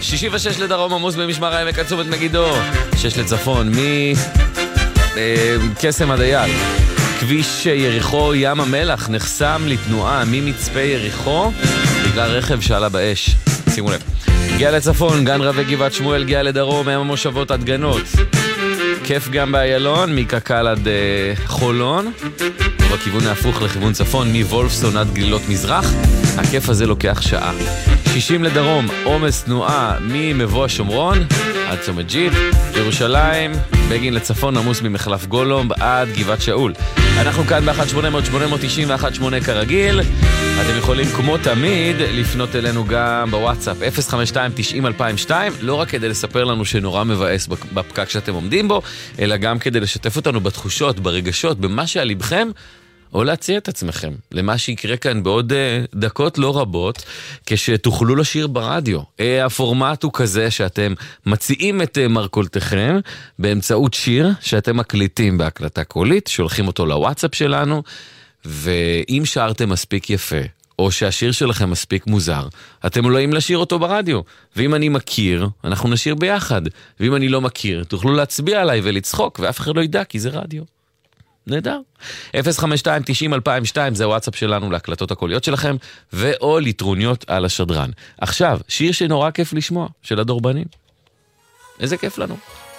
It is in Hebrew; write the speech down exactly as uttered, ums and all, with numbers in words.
שישים ושש לדרום עמוס במשמר העמק עד צומת מגידו, שש לצפון מקסם עד אייל. כביש יריחו ים המלח נחסם לתנועה ממצפה יריחו בגלל רכב שעלה באש. שימו לב. הגיע לצפון, גן רבי גבעת שמואל, הגיע לדרום, ים המושבות עד גנות. כיף גם באיילון, מקקל עד uh, חולון, בכיוון ההפוך לכיוון צפון, מוולפסון עד גלילות מזרח. הכיף הזה לוקח שעה. שישים לדרום, עומס תנועה ממבוא השומרון עד צומת ג'יד. ירושלים, בגין לצפון, עמוס ממחלף גולומב עד גבעת שאול. אנחנו כאן ב-אחת שמונה אפס אפס שמונה תשע אחת שמונה כרגיל. אתם יכולים כמו תמיד לפנות אלינו גם בוואטסאפ אפס חמש שתיים תשעים אלפיים ושתיים, לא רק כדי לספר לנו שנורא מבאס בפקק שאתם עומדים בו, אלא גם כדי לשתף אותנו בתחושות, ברגשות, במה שעל ליבכם, או להציע את עצמכם למה שיקרה כאן בעוד uh, דקות לא רבות, כשתוכלו לשיר ברדיו. Uh, הפורמט הוא כזה שאתם מציעים את uh, מרכולתכם באמצעות שיר שאתם מקליטים בהקלטה קולית, שולחים אותו לוואטסאפ שלנו, ואם שרתם מספיק יפה, או שהשיר שלכם מספיק מוזר, אתם עולים לשיר אותו ברדיו. ואם אני מכיר, אנחנו נשיר ביחד. ואם אני לא מכיר, תוכלו להצביע עליי ולצחוק, ואף אחד לא ידע, כי זה רדיו. נהדר. אפס חמש שתיים תשעים אלפיים ושתיים זה הוואטסאפ שלנו להקלטות הקוליות שלכם, ואו לטרוניות על השדרן. עכשיו, שיר שנורא כיף לשמוע, של הדורבנים. איזה כיף לנו.